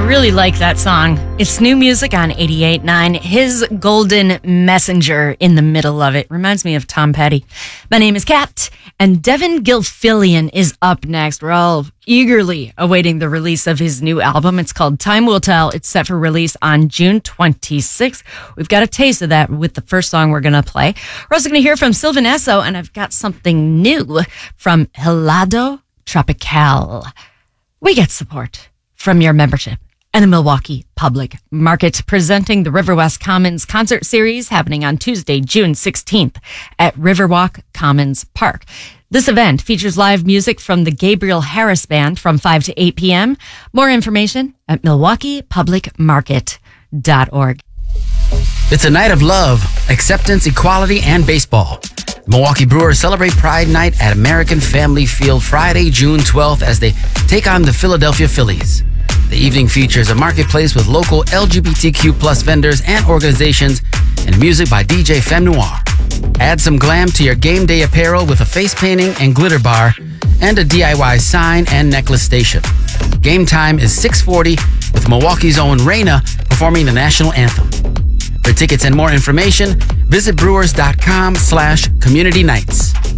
really like that song. It's new music on 88.9. His Golden Messenger in the middle of it. Reminds me of Tom Petty. My name is Kat, and Devin Gilfillian is up next. We're all eagerly awaiting the release of his new album. It's called Time Will Tell. It's set for release on June 26th. We've got a taste of that with the first song we're going to play. We're also going to hear from Sylvan Esso, and I've got something new from Helado Tropical. We get support from your membership and the Milwaukee Public Market, presenting the Riverwest Commons concert series happening on Tuesday, June 16th at Riverwalk Commons Park. This event features live music from the Gabriel Harris Band from 5 to 8 p.m. More information at milwaukeepublicmarket.org. It's a night of love, acceptance, equality, and baseball. The Milwaukee Brewers celebrate Pride Night at American Family Field Friday, June 12th as they take on the Philadelphia Phillies. The evening features a marketplace with local LGBTQ plus vendors and organizations and music by DJ Femme Noir. Add some glam to your game day apparel with a face painting and glitter bar and a DIY sign and necklace station. Game time is 6:40 with Milwaukee's own Raina performing the national anthem. For tickets and more information, visit brewers.com/community nights.